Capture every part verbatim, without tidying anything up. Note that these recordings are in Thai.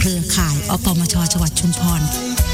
เครือข่ายอปมช.จังหวัดชุมพร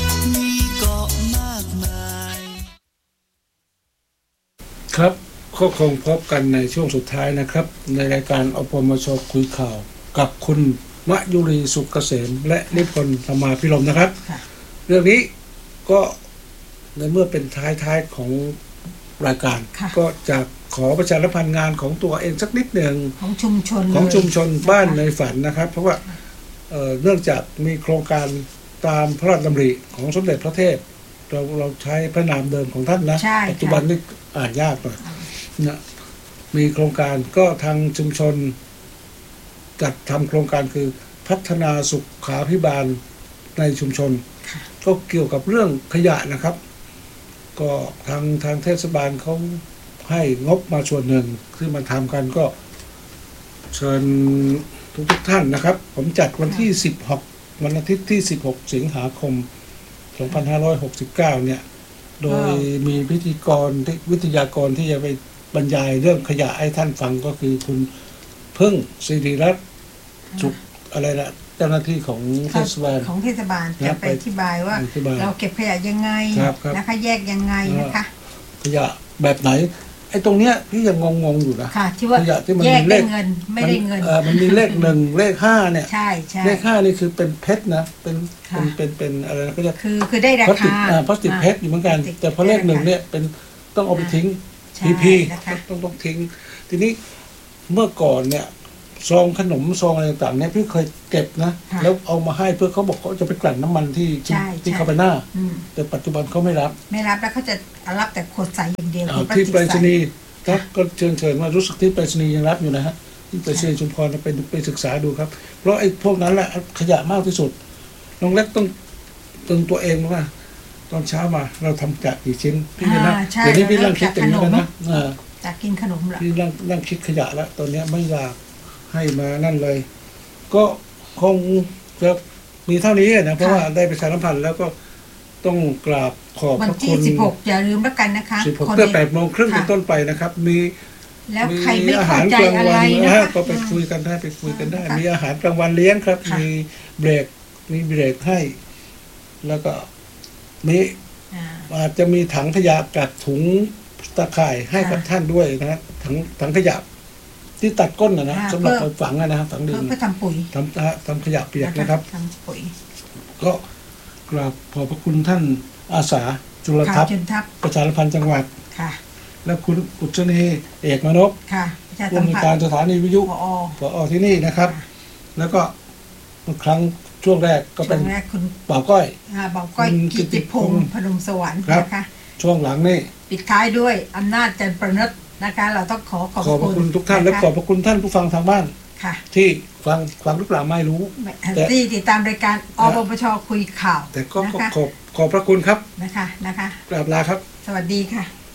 ครับก็คงพบกันในช่วงสุดท้ายนะครับในรายการอปมช.คุยข่าวกับคุณมยุรีสุขเกษมและนิพนธ์ธรรมาภิรมย์นะครับเรื่องนี้ก็ในเมื่อเป็นท้ายๆของรายการก็จะขอประชาสัมพันธ์งานของตัวเองสักนิดหนึ่งของชุมชนของชุมชนบ้านในฝันนะครับเพราะว่า เ, เนื่องจากมีโครงการตามพระราชดำริของสมเด็จพระเทพเราเราใช้พระนามเดิมของท่านนะปัจจุบันนี้อ่านยากหน่อยนะมีโครงการก็ทางชุมชนจัดทำโครงการคือพัฒนาสุขาภิบาลในชุมชนก็เกี่ยวกับเรื่องขยะนะครับก็ทางทางเทศบาลเขาให้งบมาส่วนหนึ่งที่มาทำกันก็เชิญทุกทุกท่านนะครับผมจัดวันที่สิบหกวันอาทิตย์ที่สิบหกสิงหาคมสองพันห้าร้อยหกสิบเก้าเนี่ยโดยมีพิธีกรวิทยากรที่จะไปบรรยายเรื่องขยะให้ท่านฟังก็คือคุณพึ่งศิริรัตน์สุขอะไรนะเจ้าหน้าที่ของเทศบาลของเทศบาลจะไปอธิบายว่าเราเก็บขยะยังไงนะคะแยกยังไงนะคะขยะแบบไหนไอ้ตรงเนี้ยพี่ยังงงๆอยู่นะค่ะที่ว่าแยกได้เงินไม่ได้เงินเออมันมีเลขหนึ่งเลขห้าเนี่ยใช่ใช่เลขห้านี่คือเป็นเพชรนะเป็นเป็นเป็นเป็นอะไรนะก็จะคือคือได้ราคาอ่าพลาสติกเพชรอยู่เหมือนกันแต่พอเลขหนึ่งเนี่ยเป็นต้องเอาไปทิ้งพีพีต้องต้องทิ้งทีนี้เมื่อก่อนเนี่ยซองขนมซองอะไรต่างๆเนี่ยพี่เคยเก็บนะแล้วเอามาให้เพื่อเขาบอกเขาจะไปกลั่นน้ำมันที่ที่คาบาน่าแต่ปัจจุบันเขาไม่รับไม่รับแล้วเขาจะรับแต่ขวดใสอย่างเดียวที่ไปรษณีย์ก็เชิญเชิญมารู้สึกที่ไปรษณีย์ยังรับอยู่นะฮะที่ไปรษณีย์ชุมพรไปไปศึกษาดูครับเพราะไอ้พวกนั้นแหละขยะมากที่สุดน้องเล็กต้องตึงตัวเองว่าตอนเช้ามาเราทำจากกี่ชิ้นพี่นะเดี๋ยวนี้พี่นั่งคิดอย่างนี้แล้วนะจากกินขนมเหรอพี่นั่งนั่งคิดขยะแล้วตอนนี้ไม่อยากให้มานั่นเลยก็คงจะมีเท่านี้นะเพราะว่าได้ประชาสัมพันธ์แล้วก็ต้องกราบขอบพระคุณวันที่สิบหกอย่าลืมแล้วกันนะคะสิบหกตั้งแต่แปดโมงครึ่งเป็นต้นไปนะครับมีแล้วใครไม่เข้าใจอะไรนะก็ไปคุยกันได้ไปคุยกันได้มีอาหารกลางวันเลี้ยงครับมีเบรกมีเบรกให้แล้วก็มีอาจจะมีถังขยะกับถุงตะข่ายให้กับท่านด้วยนะถังถังขยะที่ตัดก้นนะนะสำหรับเอาฝังนะฝังดินเพื่อทำปุ๋ยทำทำขยะเปียกนะครับทำปุ๋ยก็กราบขอบพระคุณท่านอาสาจุลทัพย์ประชาสัมพันธ์จังหวัดและคุณอุชนีเอกมนพผู้อำนวยการสถานีวิทยุผอ.ที่นี่นะครับแล้วก็ครั้งช่วงแรกก็เป็นบ่าวก้อยบ่าวก้อยกิติพงศ์พนมสวรรค์นะคะช่วงหลังนี่ปิดท้ายด้วยอำนาจจันทร์ประเนิดนะคะเราต้องขอขอบคุณทุกท่านและขอบพระคุณท่านผู้ฟังทางบ้านที่ฟังฟังหรือเปล่าไม่รู้ที่ติดตามรายการอปปช.คุยข่าวแต่ก็ขอบขอบพระคุณครับนะคะนะคะกราบลาครับสวัสดีค่ะ